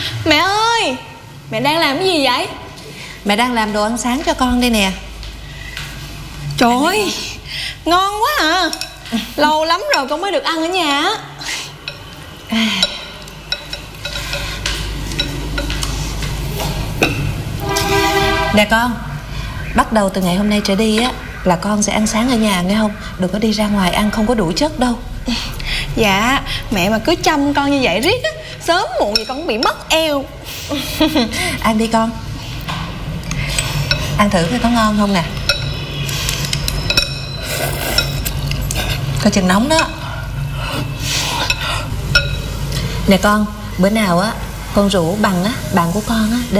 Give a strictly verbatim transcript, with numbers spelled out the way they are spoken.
Mẹ ơi, mẹ đang làm cái gì vậy? Mẹ đang làm đồ ăn sáng cho con đây nè. Trời ơi, ngon quá à. Lâu lắm rồi con mới được ăn ở nhà á. Nè con, bắt đầu từ ngày hôm nay trở đi á là con sẽ ăn sáng ở nhà nghe không? Đừng có đi ra ngoài ăn không có đủ chất đâu. Dạ, mẹ mà cứ chăm con như vậy riết á, sớm muộn gì con cũng bị mất eo. Ăn đi con. Ăn thử coi có ngon không nè. Coi chừng nóng đó. Nè con, bữa nào á con rủ Bằng á, bạn của con á